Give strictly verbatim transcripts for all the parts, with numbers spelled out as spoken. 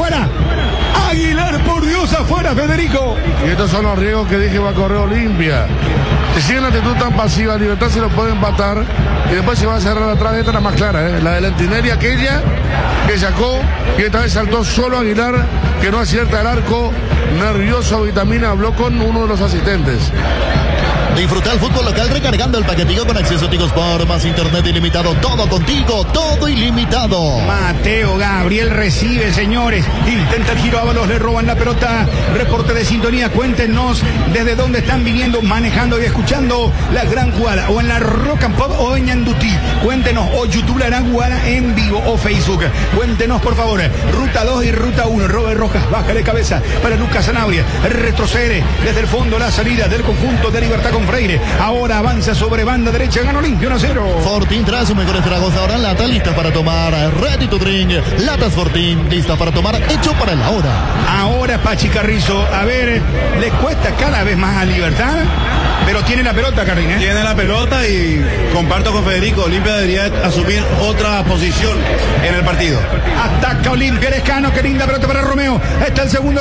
afuera. Aguilar, por Dios, afuera, Federico. Y estos son los riesgos que dije va a correr Olimpia. Si sigue una actitud tan pasiva, Libertad se lo puede empatar y después se va a cerrar atrás. Esta es la más clara, ¿eh? La de Lentinelli, aquella que sacó y esta vez saltó solo Aguilar, que no acierta el arco. Nervioso, Vitamina habló con uno de los asistentes. Disfruta el fútbol local recargando el paquetico con acceso a Tigo Sport, más internet ilimitado, todo contigo, todo ilimitado. Mateo Gabriel recibe, señores. Intenta el giro, Ábalos le roban la pelota. Reporte de sintonía, cuéntenos desde dónde están viniendo, manejando y escuchando la gran jugada, o en la Rock and Pop o en Ñandutí. Cuéntenos, o YouTube la gran jugada en vivo, o Facebook. Cuéntenos, por favor, ruta dos y ruta uno. Robert Rojas, baja de cabeza para Lucas Zanabria. Retrocede desde el fondo la salida del conjunto de Libertad con Freire. Ahora avanza sobre banda derecha, gana Olimpia uno a cero. Fortín trae sus mejores tragos ahora en lata, lista para tomar. Ready to drink. Latas Fortín, lista para tomar, hecho para la hora. Ahora Pachi Carrizo, a ver, le cuesta cada vez más a Libertad, pero tiene la pelota, Carrín, ¿eh? Tiene la pelota y comparto con Federico, Olimpia debería asumir otra posición en el partido. Ataca Olimpia, Lescano, qué linda pelota para Romeo. Está el segundo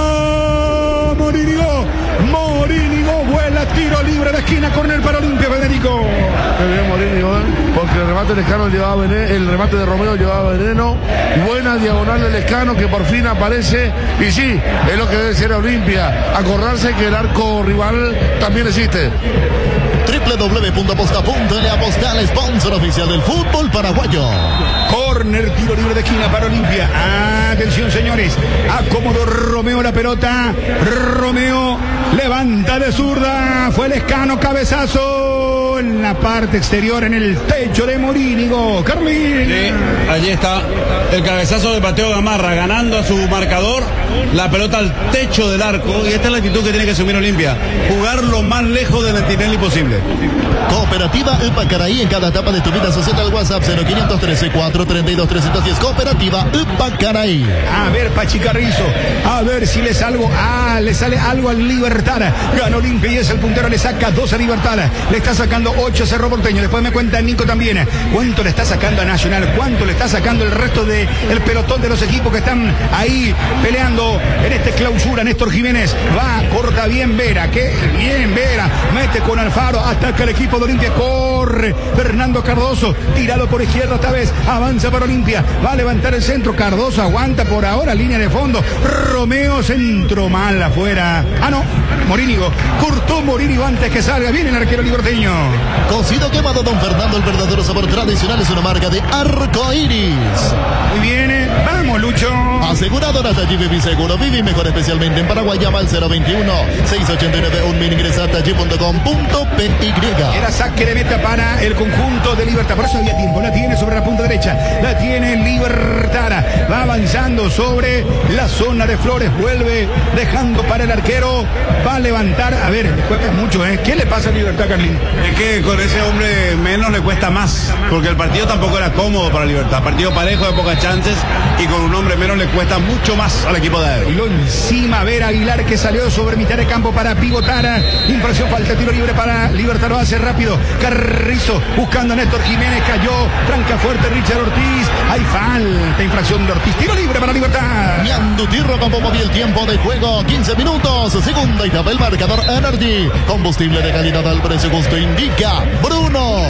Romeo. Morínigo, Morínigo, vuela, tiro libre de esquina, córner para Olimpia, Federico. Qué bien Morínigo, ¿eh? Porque el remate de Lescano llevaba veneno, el remate de Romeo llevaba veneno. Buena diagonal de Lescano que por fin aparece. Y sí, es lo que debe ser Olimpia, acordarse que el arco rival también existe. doble u doble u doble u punto aposta punto ele Aposta, el sponsor oficial del fútbol paraguayo. Corner, tiro libre de esquina para Olimpia. Atención, señores. Acomodó Romeo la pelota. Romeo levanta de zurda. Fue Lescano, cabezazo en la parte exterior, en el techo de Morínigo. Carmín. Sí, allí está el cabezazo de Mateo Gamarra, ganando a su marcador. La pelota al techo del arco. Y esta es la actitud que tiene que asumir Olimpia. Jugar lo más lejos de Lentinelli posible. Cooperativa Upacaraí, en cada etapa de tu vida. Asociate al WhatsApp cero quinientos trece, cuatrocientos treinta y dos, trescientos diez. Cooperativa Upacaraí. A ver, Pachi Carrizo, a ver si le salgo. Ah, le sale algo al Libertad. Gana Olimpia y es el puntero, le saca dos a Libertad. Le está sacando ocho a Cerro Porteño. Después me cuenta Nico también. ¿Cuánto le está sacando a Nacional? ¿Cuánto le está sacando el resto del pelotón de los equipos que están ahí peleando en este clausura? Néstor Jiménez va, corta bien Vera. Qué bien Vera. Mete con Alfaro. Ataca el equipo de Olimpia. Corre Fernando Cardoso. Tirado por izquierda esta vez. Avanza para Olimpia. Va a levantar el centro. Cardoso aguanta por ahora. Línea de fondo. Romeo, centro mal afuera. Ah, no. Morínigo. Cortó Morínigo antes que salga. Viene el arquero liberteño. Cocido quemado Don Fernando, el verdadero sabor tradicional, es una marca de Arcoiris. Muy bien. Vamos, Lucho. Aseguradora Tallí Vivi Seguro. Vivi mejor, especialmente en Paraguay. Llama al cero veintiuno, seiscientos ochenta y nueve, un mil. Ingresa a tallí punto com punto pe y. Era saque de meta para el conjunto de Libertad. Por eso había tiempo. La tiene sobre la punta derecha. La tiene Libertad. Va avanzando sobre la zona de Flores. Vuelve dejando para el arquero. Va a levantar. A ver, le cuesta mucho, ¿eh? ¿Qué le pasa a Libertad, Carlín? Es que con ese hombre menos le cuesta más, porque el partido tampoco era cómodo para Libertad. Partido parejo, de pocas chances, y con un hombre menos le cuesta mucho más al equipo de Aero. Lo encima, ver Aguilar, que salió sobre mitad de campo para pivotar. Infracción, falta, tiro libre para Libertad. Lo hace rápido. Carrizo buscando a Néstor Jiménez. Cayó. Tranca fuerte Richard Ortiz. Hay falta. Infracción de Ortiz. Tiro libre para Libertad. Ñandutirro como movió el tiempo de juego. quince minutos. Segunda etapa, el marcador Energy. Combustible de calidad al precio justo, indica Bruno.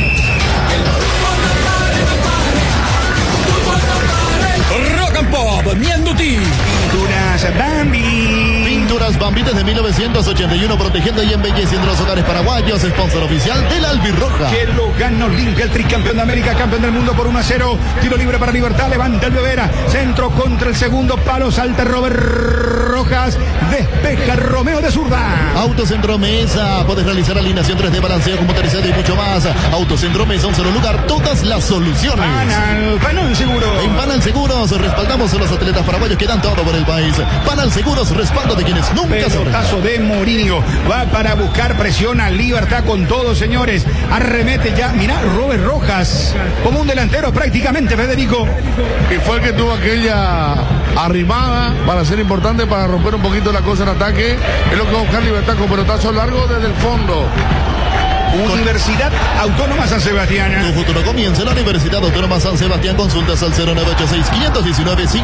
Rock and Pop, Ñandutí. Pinturas Bambi. Pinturas Bambi desde mil novecientos ochenta y uno, protegiendo y embelleciendo los hogares paraguayos. Sponsor oficial del Albirroja. Que lo gana Olimpia, el tricampeón de América, campeón del mundo por uno a cero. Tiro libre para Libertad, levanta el Bebera. Centro contra el segundo palo, salta Robert Rojas. Despeja Romeo de zurda. Autocentro Mesa. Puedes realizar alineación tres D, balanceo computarizado y mucho más. Autocentro Mesa, un solo lugar, todas las soluciones. Panal, Panal Seguro. En Panal Seguros respaldamos a los atletas paraguayos que dan todo por el país. Panal Seguros, respaldo de quienes nunca se Pelotazo de Morínigo. Va para buscar presión a Libertad con todo, señores. Arremete ya. Mirá, Robert Rojas. Como un delantero prácticamente, Federico. Y fue el que tuvo aquella arrimada para ser importante, para romper un poquito la cosa en ataque. Es lo que va a buscar Libertad con pelotazo largo desde el fondo. Universidad Autónoma San Sebastián. Tu futuro comienza en la Universidad Autónoma San Sebastián. Consultas al cero nueve ocho seis, quinientos diecinueve,